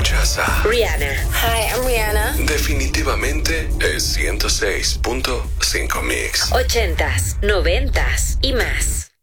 Escuchas a Rihanna. Hi, I'm Rihanna. Definitivamente es 106.5 Mix. 80s, 90s y más.